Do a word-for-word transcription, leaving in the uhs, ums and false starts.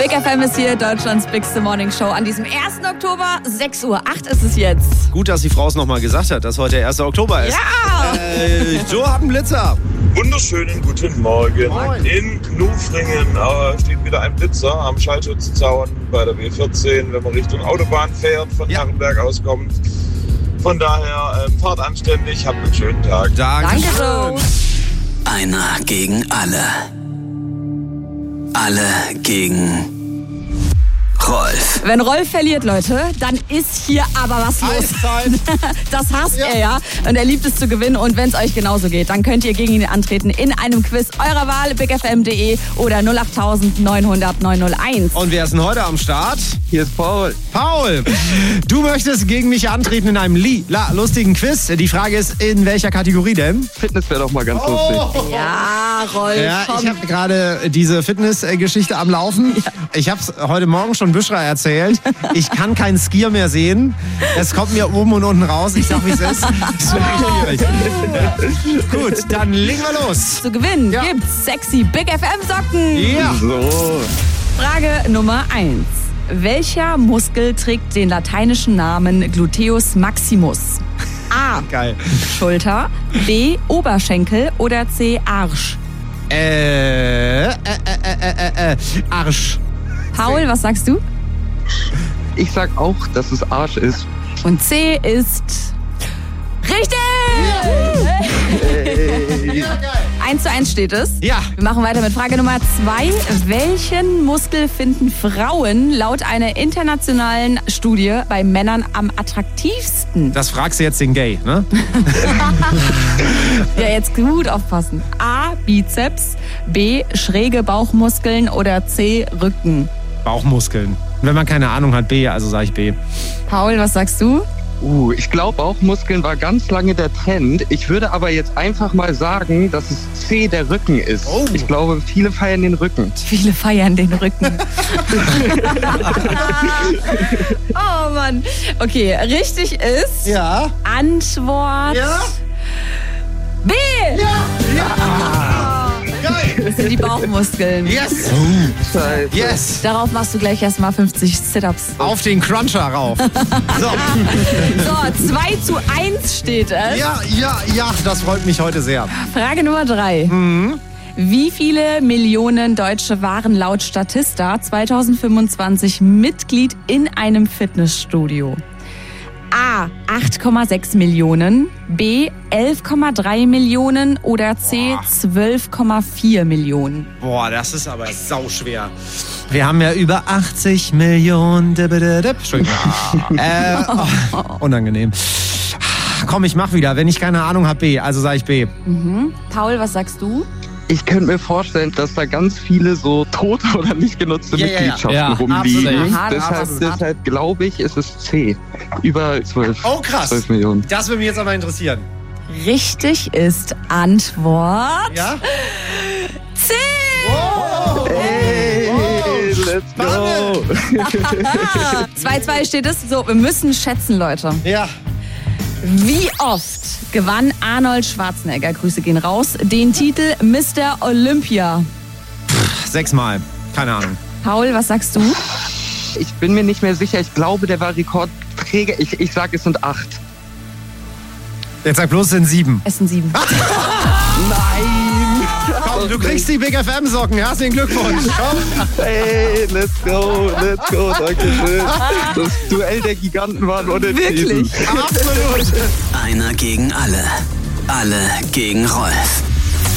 Big F M ist hier, Deutschlands Bigste Morning Show an diesem ersten Oktober, sechs Uhr acht ist es jetzt. Gut, dass die Frau es nochmal gesagt hat, dass heute der erste Oktober ist. Ja! Äh, Joe hat einen Blitzer. Wunderschönen guten Morgen. Moin. In Nufringen äh, steht wieder ein Blitzer am Schallschutzzaun bei der B vierzehn, wenn man Richtung Autobahn fährt, von Ja. Herrenberg auskommt. Von daher, ähm, fahrt anständig, habt einen schönen Tag. Danke, Danke, Joe. Einer gegen alle. Alle gegen Rolf. Wenn Rolf verliert, Leute, dann ist hier aber was los. Eiszeit. Das hasst Ja. er ja und er liebt es zu gewinnen. Und wenn es euch genauso geht, dann könnt ihr gegen ihn antreten in einem Quiz eurer Wahl, big f m punkt de oder null acht neun null null neun null eins. Und wer ist denn heute am Start? Hier ist Paul. Paul, du möchtest gegen mich antreten in einem lila lustigen Quiz. Die Frage ist, in welcher Kategorie denn? Fitness wäre doch mal ganz lustig. Ja, Rolf, Ja, komm. ich habe gerade diese Fitness-Geschichte am Laufen. Ich habe es heute Morgen schon Büschra erzählt. Ich kann keinen Skier mehr sehen. Es kommt mir oben und unten raus. Ich sag, wie es ist. Das ist wirklich schwierig. Gut, dann legen wir los. Zu gewinnen Ja. gibt's sexy Big F M Socken. Ja. So. Frage Nummer eins. Welcher Muskel trägt den lateinischen Namen Gluteus maximus? A. Geil. Schulter, B. Oberschenkel oder C. Arsch? Äh, äh, äh, äh, äh, äh, Arsch. Paul, was sagst du? Ich sag auch, dass es Arsch ist. Und C ist richtig! eins zu eins steht es. Ja. Wir machen weiter mit Frage Nummer zwei. Welchen Muskel finden Frauen laut einer internationalen Studie bei Männern am attraktivsten? Das fragst du jetzt den Gay, ne? Ja, jetzt gut aufpassen. A. Bizeps, B. Schräge Bauchmuskeln oder C. Rücken. Bauchmuskeln. Wenn man keine Ahnung hat, B, also sage ich B. Paul, was sagst du? Uh, ich glaube, Bauchmuskeln war ganz lange der Trend. Ich würde aber jetzt einfach mal sagen, dass es C, der Rücken ist. Oh. Ich glaube, viele feiern den Rücken. Viele feiern den Rücken. Oh Mann. Okay, richtig ist Ja. Antwort B. Geil. Das sind die Bauchmuskeln. Yes. Scheiße. Yes. Darauf machst du gleich erstmal fünfzig Sit-Ups. Auf den Cruncher rauf. So. So, zwei zu eins steht es. Ja, ja, ja, das freut mich heute sehr. Frage Nummer drei. Wie viele Millionen Deutsche waren laut Statista zweitausendfünfundzwanzig Mitglied in einem Fitnessstudio? A. acht Komma sechs Millionen, B. elf Komma drei Millionen oder C. zwölf Komma vier Millionen. Boah, das ist aber sauschwer. Wir haben ja über achtzig Millionen. Dip, dip, dip. Entschuldigung. äh, oh, unangenehm. Komm, ich mach wieder. Wenn ich keine Ahnung habe, B. Also sage ich B. Paul, was sagst du? Ich könnte mir vorstellen, dass da ganz viele so tote oder nicht genutzte Ja, ja, ja. Mitgliedschaften Ja, rumliegen. absolut. Hart, Deshalb, absolut. deshalb glaube ich, ist es C. Über zwölf. Oh, krass. zwölf Millionen. Das würde mich jetzt aber interessieren. Richtig ist Antwort Ja? C. Oh. Hey, let's go. zwei zu zwei steht es. So, wir müssen schätzen, Leute. Ja. Wie oft gewann Arnold Schwarzenegger, Grüße gehen raus, den Titel Mister Olympia? Sechsmal. Keine Ahnung. Paul, was sagst du? Ich bin mir nicht mehr sicher. Ich glaube, der war Rekordträger. Ich, ich sage, es sind acht. Jetzt sag bloß, es sind sieben. Es sind sieben. Nein! Komm, du kriegst die Big F M-Socken. Herzlichen Glückwunsch. Komm. Hey, let's go, let's go, danke schön. Das Duell der Giganten war unentschieden. Wirklich? Absolut. Einer gegen alle. Alle gegen Rolf.